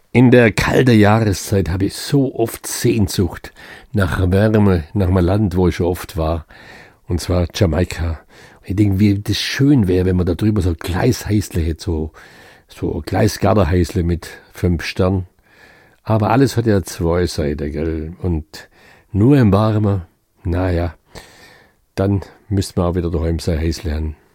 In der kalten Jahreszeit habe ich so oft Sehnsucht nach Wärme, nach einem Land, wo ich schon oft war, und zwar Jamaika. Ich denke, wie das schön wäre, wenn man da drüber so Gleishäusle hätte, so Gleisgarderhäusle mit 5 Sternen. Aber alles hat ja 2 Seiten, gell? Und nur im Warmen, naja, dann müsste man auch wieder daheim sein Häusle haben.